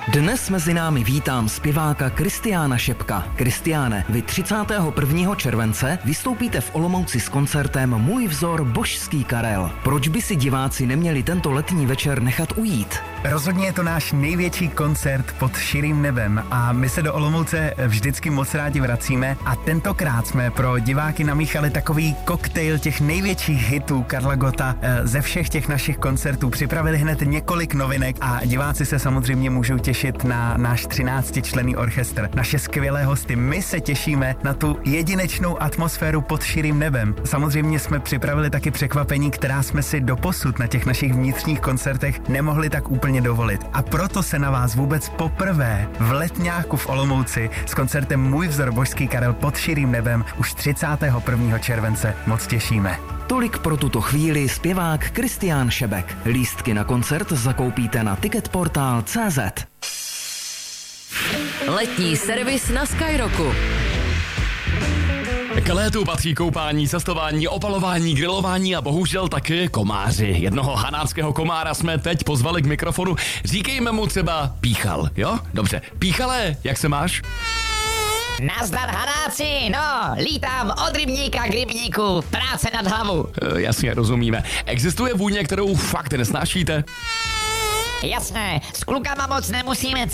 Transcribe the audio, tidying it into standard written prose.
Dnes mezi námi vítám zpěváka Kristiána Šebka. Kristiáne, vy 31. července vystoupíte v Olomouci s koncertem Můj vzor Božský Karel. Proč by si diváci neměli tento letní večer nechat ujít? Rozhodně je to náš největší koncert pod širým nebem a my se do Olomouce vždycky moc rádi vracíme a tentokrát jsme pro diváky namíchali takový koktejl těch největších hitů Karla Gotta ze všech těch našich koncertů. Připravili hned několik novinek a diváci se samozřejmě můžou těšit na náš 13členný orchestr, naše skvělé hosty. My se těšíme na tu jedinečnou atmosféru pod širým nebem. Samozřejmě jsme připravili taky překvapení, která jsme si doposud na těch našich vnitřních koncertech nemohli tak úplně dovolit. A proto se na vás vůbec poprvé v Letňáku v Olomouci s koncertem Můj vzor Božský Karel pod širým nebem už 31. července moc těšíme. Tolik pro tuto chvíli zpěvák Kristián Šebek. Lístky na koncert zakoupíte na ticketportal.cz. Letní servis na Skyrocku. K létu patří koupání, cestování, opalování, grilování a bohužel taky komáři. Jednoho hanáckého komára jsme teď pozvali k mikrofonu. Říkejme mu třeba Píchal, jo? Dobře. Píchale, jak se máš? Nazdar hanáci, no, lítám od rybníka k rybníku, práce nad hlavu. Jasně, rozumíme. Existuje vůně, kterou fakt nesnášíte? Jasné, s klukama moc nemusíme